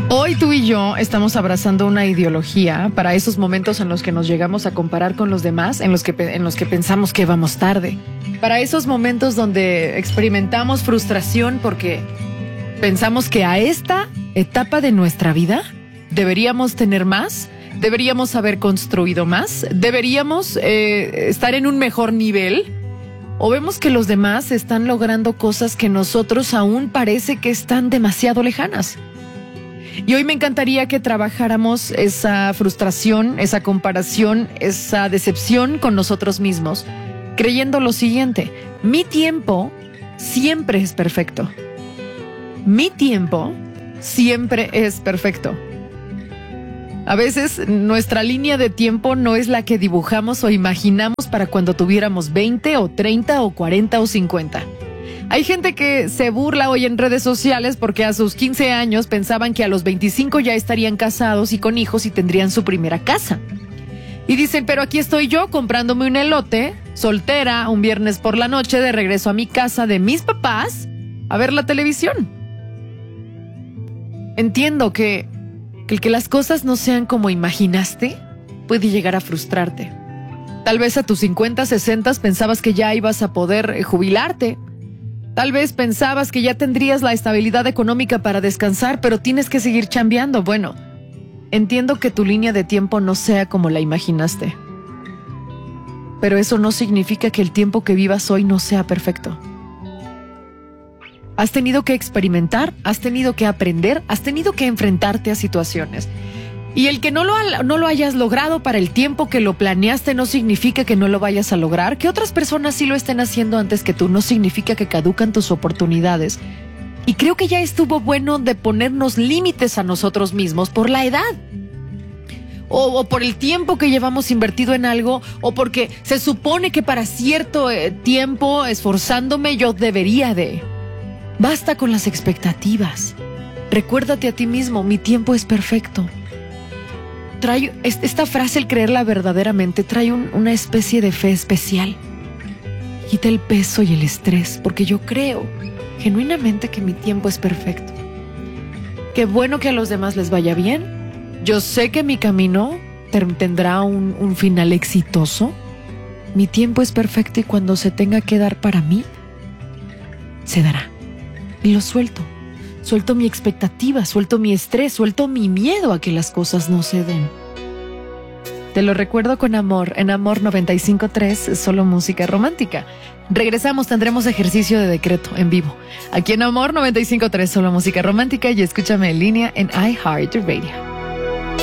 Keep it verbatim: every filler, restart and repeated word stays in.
Hoy tú y yo estamos abrazando una ideología para esos momentos en los que nos llegamos a comparar con los demás, en los que, en los que pensamos que vamos tarde. Para esos momentos donde experimentamos frustración porque pensamos que a esta etapa de nuestra vida deberíamos tener más, deberíamos haber construido más, deberíamos eh, estar en un mejor nivel, o vemos que los demás están logrando cosas que nosotros aún parece que están demasiado lejanas. Y hoy me encantaría que trabajáramos esa frustración, esa comparación, esa decepción con nosotros mismos, creyendo lo siguiente: mi tiempo siempre es perfecto. Mi tiempo siempre es perfecto. A veces nuestra línea de tiempo no es la que dibujamos o imaginamos para cuando tuviéramos veinte o treinta o cuarenta o cincuenta. Hay gente que se burla hoy en redes sociales porque a sus quince años pensaban que a los veinticinco ya estarían casados y con hijos y tendrían su primera casa. Y dicen, pero aquí estoy yo comprándome un elote, soltera, un viernes por la noche, de regreso a mi casa de mis papás a ver la televisión. Entiendo que, que el que las cosas no sean como imaginaste puede llegar a frustrarte. Tal vez a tus cincuenta, sesenta pensabas que ya ibas a poder eh, jubilarte. Tal vez pensabas que ya tendrías la estabilidad económica para descansar, pero tienes que seguir chambeando. Bueno, entiendo que tu línea de tiempo no sea como la imaginaste. Pero eso no significa que el tiempo que vivas hoy no sea perfecto. Has tenido que experimentar, has tenido que aprender, has tenido que enfrentarte a situaciones. Y el que no lo, ha, no lo hayas logrado para el tiempo que lo planeaste no significa que no lo vayas a lograr. Que otras personas sí lo estén haciendo antes que tú no significa que caducan tus oportunidades. Y creo que ya estuvo bueno de ponernos límites a nosotros mismos por la edad. O, o por el tiempo que llevamos invertido en algo, o porque se supone que para cierto eh, tiempo, esforzándome, yo debería de. Basta con las expectativas. Recuérdate a ti mismo, mi tiempo es perfecto. Trae esta frase, el creerla verdaderamente, trae un, una especie de fe especial. Quita el peso y el estrés, porque yo creo genuinamente que mi tiempo es perfecto. Qué bueno que a los demás les vaya bien. Yo sé que mi camino tendrá un, un final exitoso. Mi tiempo es perfecto y cuando se tenga que dar para mí, se dará. Y lo suelto. Suelto mi expectativa, suelto mi estrés, suelto mi miedo a que las cosas no se den. Te lo recuerdo con amor, en Amor noventa y cinco punto tres, solo música romántica. Regresamos, tendremos ejercicio de decreto en vivo. Aquí en Amor noventa y cinco punto tres, solo música romántica, y escúchame en línea en iHeartRadio.